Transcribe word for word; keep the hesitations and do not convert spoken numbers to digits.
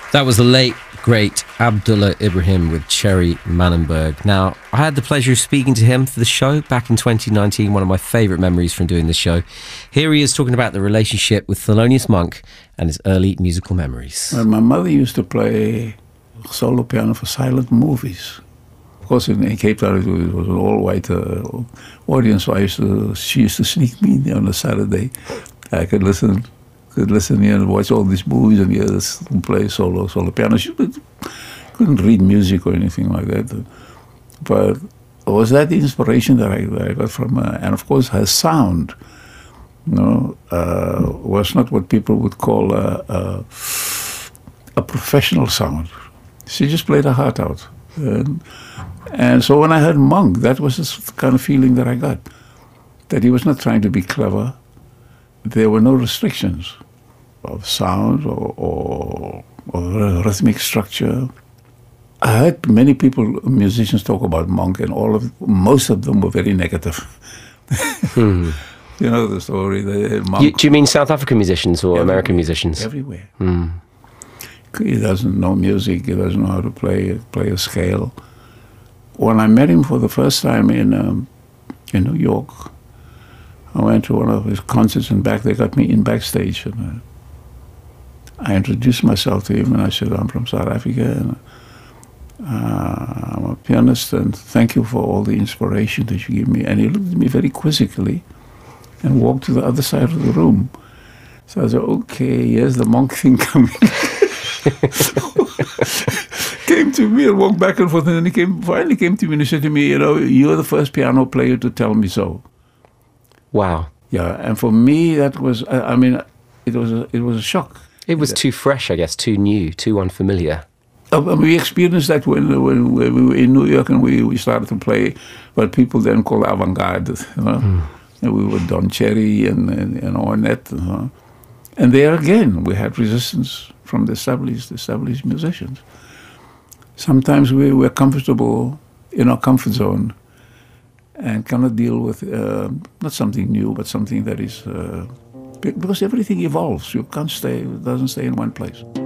That was the late, great Abdullah Ibrahim with Cherry Mannenberg. Now, I had the pleasure of speaking to him for the show back in twenty nineteen, one of my favourite memories from doing this show. Here he is talking about the relationship with Thelonious Monk and his early musical memories. Well, my mother used to play solo piano for silent movies. Of course, in, in Cape Town, it was, it was an all-white uh, audience, so I used to, she used to sneak me in on a Saturday. I could listen could listen here and watch all these movies and hear this play solo, solo piano. She could, couldn't read music or anything like that. But it was that the inspiration that I, that I got from her. And of course, her sound, you know, uh, was not what people would call a, a, a professional sound. She just played her heart out. And, and so when I heard Monk, that was the kind of feeling that I got, that he was not trying to be clever. There were no restrictions of sound or, or, or rhythmic structure. I heard many people, musicians, talk about Monk, and all of most of them were very negative. hmm. You know the story. The Monk, you, do you mean South African musicians or everywhere, American musicians? Everywhere. Hmm. He doesn't know music. He doesn't know how to play play a scale. When I met him for the first time in um, in New York, I went to one of his concerts, and back they got me in backstage. And uh, I introduced myself to him, and I said, "I'm from South Africa, and uh, I'm a pianist, and thank you for all the inspiration that you give me." And he looked at me very quizzically and walked to the other side of the room. So I said, "Okay, here's the Monk thing coming." Came to me and walked back and forth, and then he came, finally came to me and he said to me, "You know, you're the first piano player to tell me so." Wow. Yeah, and for me that was, I, I mean, it was a, it was a shock. It was too fresh, I guess, too new, too unfamiliar. Uh, we experienced that when, when, when we were in New York and we, we started to play what people then call avant-garde. You know? mm. And we were Don Cherry and, and, and Ornette. You know? And there again, we had resistance from the established, established musicians. Sometimes we were comfortable in our comfort zone and cannot deal with uh, not something new, but something that is, uh, because everything evolves. You can't stay, it doesn't stay in one place.